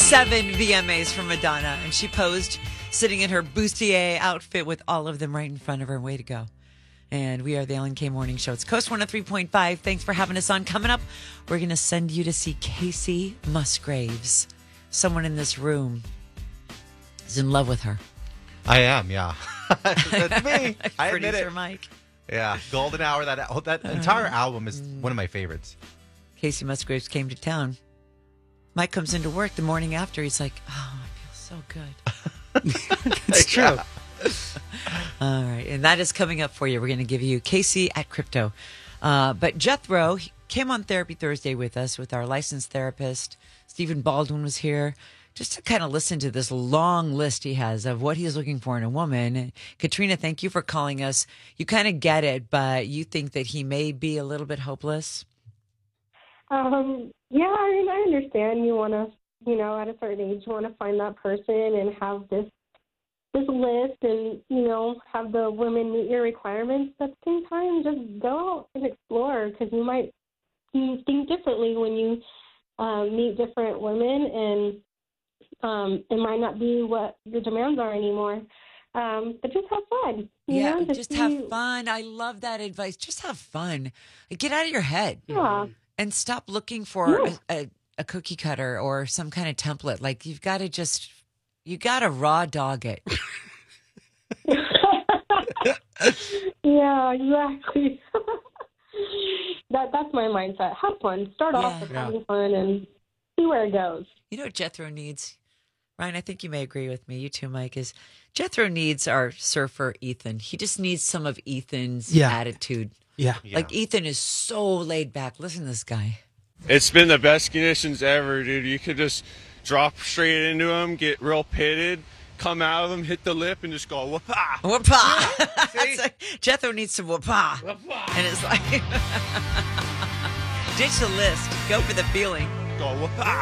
7 VMAs from Madonna, and she posed sitting in her bustier outfit with all of them right in front of her. Way to go. And we are the Ellen K Morning Show. It's Coast 103.5. Thanks for having us on. Coming up, we're going to send you to see Kacey Musgraves. Someone in this room is in love with her. I am, yeah. That's me. I admit Producer it. Mike. Yeah, Golden Hour. That entire album is one of my favorites. Kacey Musgraves came to town. Mike comes into work the morning after. He's like, oh, I feel so good. It's true. All right. And that is coming up for you. We're going to give you Kacey at Crypto. But Jethro came on Therapy Thursday with us with our licensed therapist. Stephen Baldwin was here just to kind of listen to this long list he has of what he's looking for in a woman. Katrina, thank you for calling us. You kind of get it, but you think that he may be a little bit hopeless? Yeah, I mean, I understand you want to, at a certain age, you want to find that person and have this list and, have the women meet your requirements. But at the same time, just go out and explore because you might think differently when you meet different women and it might not be what your demands are anymore. But just have fun. Just have fun. I love that advice. Just have fun. Get out of your head. Yeah. And stop looking for a cookie cutter or some kind of template. Like, you got to raw dog it. Yeah, exactly. That's my mindset. Have fun. Start off with having fun and see where it goes. You know what Jethro needs? Ryan, I think you may agree with me. You too, Mike. Is Jethro needs our surfer Ethan. He just needs some of Ethan's attitude. Yeah. Like, Ethan is so laid back. Listen to this guy. It's been the best conditions ever, dude. You could just drop straight into them, get real pitted, come out of them, hit the lip, and just go, whoop-ah. Whoop-ah. It's like, Jethro needs some whoop-ah. Whoop-ah. And it's like, ditch the list. Go for the feeling. Go, whoop-ah.